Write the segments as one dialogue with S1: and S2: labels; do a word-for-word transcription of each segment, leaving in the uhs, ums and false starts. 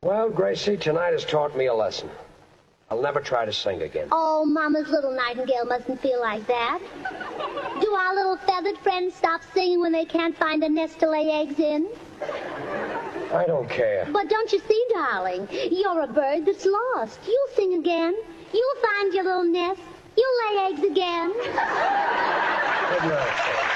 S1: Well, Gracie, tonight has taught me a lesson. I'll never try to sing again.
S2: Oh, Mama's little nightingale mustn't feel like that. Do our little feathered friends stop singing when they can't find a nest to lay eggs in?
S1: I don't care.
S2: But don't you see, darling, you're a bird that's lost. You'll sing again. You'll find your little nest. You'll lay eggs again.
S1: Good night,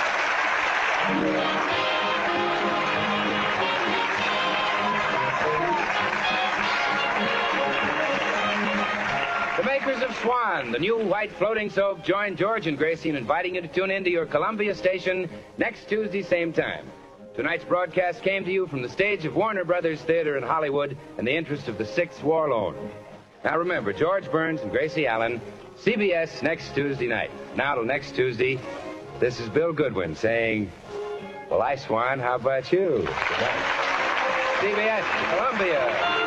S3: The makers of Swan, the new white floating soap, join George and Gracie in inviting you to tune in to your Columbia station next Tuesday, same time. Tonight's broadcast came to you from the stage of Warner Brothers Theater in Hollywood in the interest of the Sixth War Loan. Now remember, George Burns and Gracie Allen, C B S next Tuesday night. Now till next Tuesday, this is Bill Goodwin saying, well, I Swan, how about you? Good night. C B S, Columbia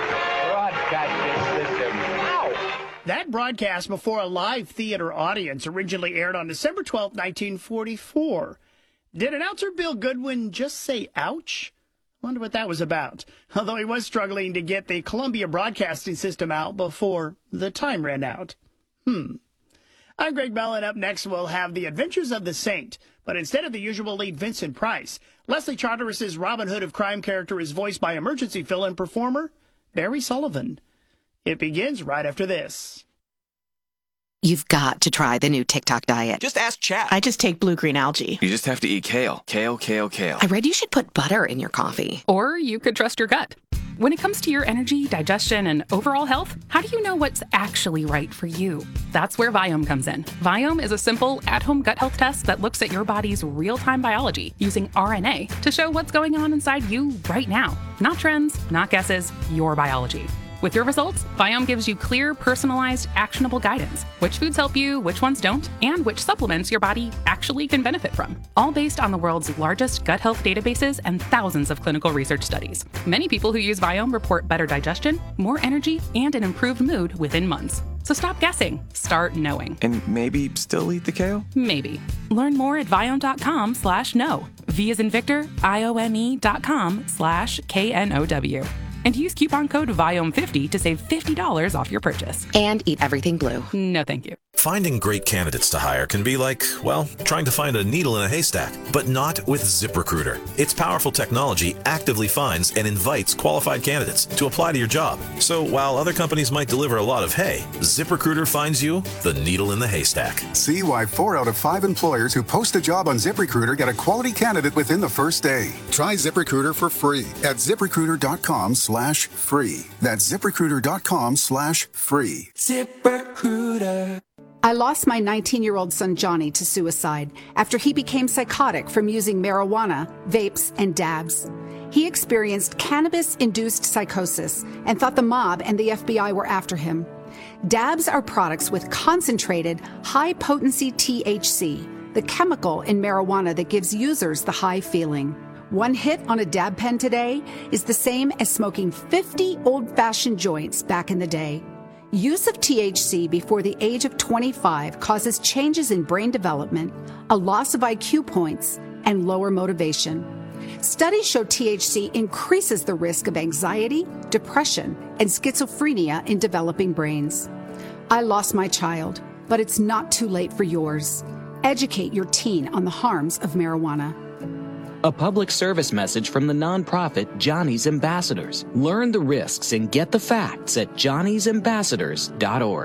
S3: Broadcasting System. Ow!
S4: That broadcast before a live theater audience originally aired on December twelfth, nineteen forty-four. Did announcer Bill Goodwin just say ouch? Wonder what that was about. Although he was struggling to get the Columbia Broadcasting System out before the time ran out. Hmm. I'm Greg Mellon. Up next, we'll have The Adventures of the Saint. But instead of the usual lead Vincent Price, Leslie Charteris's Robin Hood of crime character is voiced by emergency fill-in performer Barry Sullivan. It begins right after this.
S5: You've got to try the new TikTok diet.
S6: Just ask Chat.
S7: I just take blue-green algae.
S8: You just have to eat kale. Kale, kale, kale.
S5: I read you should put butter in your coffee.
S9: Or you could trust your gut. When it comes to your energy, digestion, and overall health, how do you know what's actually right for you? That's where Viome comes in. Viome is a simple, at-home gut health test that looks at your body's real-time biology using R N A to show what's going on inside you right now. Not trends, not guesses, your biology. With your results, Viome gives you clear, personalized, actionable guidance. Which foods help you, which ones don't, and which supplements your body actually can benefit from. All based on the world's largest gut health databases and thousands of clinical research studies. Many people who use Viome report better digestion, more energy, and an improved mood within months. So stop guessing. Start knowing.
S8: And maybe still eat the kale?
S9: Maybe. Learn more at Viome.com slash know. V as in Victor, I O M E dot com slash K N O W. And use coupon code Viome fifty to save fifty dollars off your purchase.
S5: And eat everything blue.
S9: No, thank you.
S10: Finding great candidates to hire can be like, well, trying to find a needle in a haystack, but not with ZipRecruiter. Its powerful technology actively finds and invites qualified candidates to apply to your job. So while other companies might deliver a lot of hay, ZipRecruiter finds you the needle in the haystack.
S11: See why four out of five employers who post a job on ZipRecruiter get a quality candidate within the first day. Try ZipRecruiter for free at ZipRecruiter.com slash free. That's ZipRecruiter.com slash free.
S12: ZipRecruiter. I lost my nineteen-year-old son Johnny to suicide after he became psychotic from using marijuana, vapes, and dabs. He experienced cannabis-induced psychosis and thought the mob and the F B I were after him. Dabs are products with concentrated, high-potency T H C, the chemical in marijuana that gives users the high feeling. One hit on a dab pen today is the same as smoking fifty old-fashioned joints back in the day. Use of T H C before the age of twenty-five causes changes in brain development, a loss of I Q points, and lower motivation. Studies show T H C increases the risk of anxiety, depression, and schizophrenia in developing brains. I lost my child, but it's not too late for yours. Educate your teen on the harms of marijuana.
S13: A public service message from the nonprofit Johnny's Ambassadors. Learn the risks and get the facts at johnny's ambassadors dot org.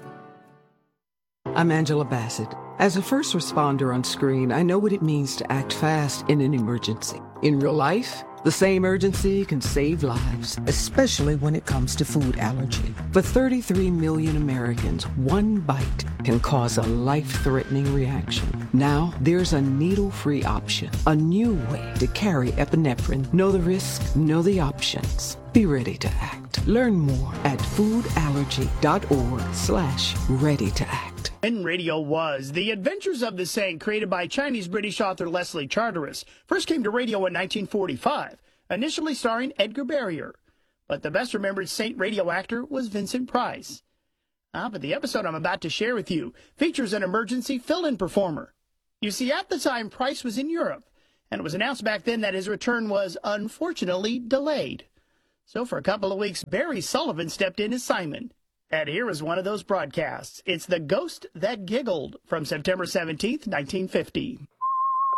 S14: I'm Angela Bassett. As a first responder on screen, I know what it means to act fast in an emergency. In real life, the same urgency can save lives, especially when it comes to food allergy. For thirty-three million Americans, one bite can cause a life-threatening reaction. Now, there's a needle-free option, a new way to carry epinephrine. Know the risk, know the options. Be ready to act. Learn more at foodallergy.org slash ready to act.
S4: And radio was The Adventures of the Saint, created by Chinese-British author Leslie Charteris. First came to radio in nineteen forty-five, initially starring Edgar Barrier. But the best-remembered Saint radio actor was Vincent Price. Ah, but the episode I'm about to share with you features an emergency fill-in performer. You see, at the time, Price was in Europe, and it was announced back then that his return was unfortunately delayed. So for a couple of weeks, Barry Sullivan stepped in as Simon. And here is one of those broadcasts. It's The Ghost That Giggled from September seventeenth, nineteen fifty.